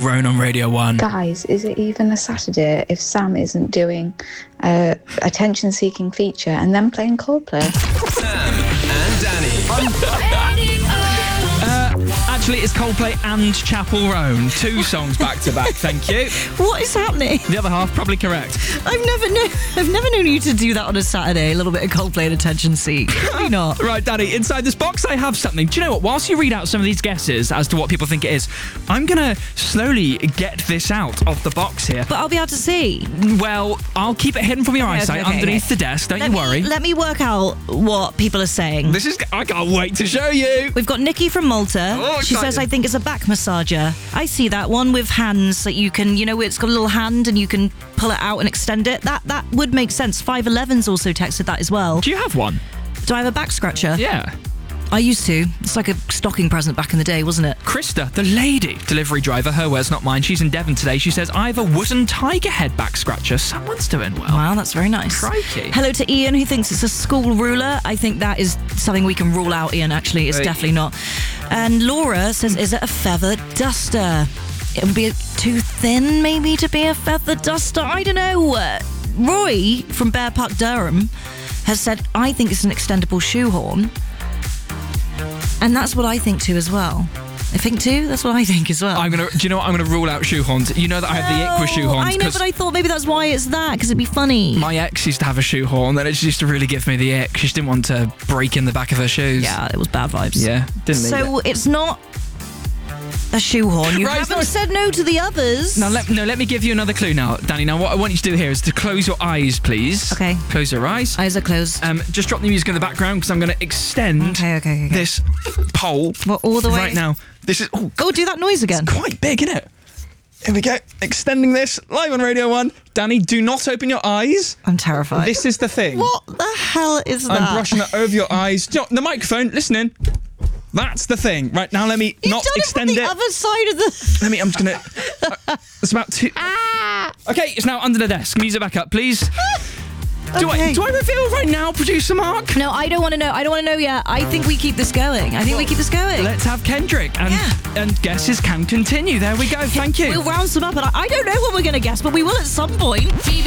Roan on Radio 1. Guys, is it even a Saturday if Sam isn't doing a attention-seeking feature and then playing Coldplay? Sam and Danny. Actually, it's Coldplay and Chapel Roan. 2 songs back to back, thank you. What is happening? The other half, probably correct. I've never known you to do that on a Saturday. A little bit of Coldplay and attention seek. Why not? Right, Danny, inside this box I have something. Do you know what? Whilst you read out some of these guesses as to what people think it is, I'm going to slowly get this out of the box here. But I'll be able to see. Well, I'll keep it hidden from your eyesight underneath the desk. Don't you worry. Let me work out what people are saying. I can't wait to show you. We've got Nikki from Malta. Oh, she says, I think it's a back massager. I see that one with hands that you can, it's got a little hand and you can pull it out and extend it. That would make sense. 511's also texted that as well. Do you have one? Do I have a back scratcher? Yeah. I used to. It's like a stocking present back in the day, wasn't it? Krista, the lady delivery driver, her words, not mine. She's in Devon today. She says, I have a wooden tiger head back scratcher. Someone's doing well. Wow, that's very nice. Crikey. Hello to Ian, who thinks it's a school ruler. I think that is something we can rule out, Ian, actually. It's definitely not. And Laura says, is it a feather duster? It would be too thin, maybe, to be a feather duster. I don't know. Roy from Bear Park, Durham, has said, I think it's an extendable shoehorn. And that's what I think too as well. I think too? That's what I think as well. Do you know what? I'm going to rule out shoehorns. You know that I have the ick with shoehorns. I know, but I thought maybe that's why it's that, because it'd be funny. My ex used to have a shoehorn, and it used to really give me the ick. She just didn't want to break in the back of her shoes. Yeah, it was bad vibes. Yeah, didn't need So it's not a shoehorn. You haven't said no to the others. Now, let me give you another clue now, Danny. Now, what I want you to do here is to close your eyes, please. Okay. Close your eyes. Eyes are closed. Just drop the music in the background, because I'm going to extend this pole all the way right now. This is... Oh, do that noise again. It's quite big, isn't it? Here we go. Extending this live on Radio 1. Danny, do not open your eyes. I'm terrified. This is the thing. What the hell is that? I'm brushing it over your eyes. The microphone, listen in. That's the thing. Right, now let me not extend it. the other side of the... I'm just going to... It's about 2... Okay, it's now under the desk. Music back up, please. Do I reveal right now, producer Mark? No, I don't want to know. I don't want to know yet. I think we keep this going. Let's have Kendrick. And guesses can continue. There we go. Thank you. We'll round some up. And I don't know what we're going to guess, but we will at some point.